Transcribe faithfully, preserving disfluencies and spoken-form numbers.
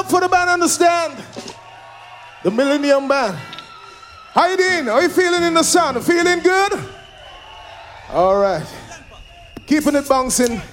up for the band, understand? The Millennium Band. How you doing? How you feeling in the sun? Feeling good? All right. Keeping it bouncing.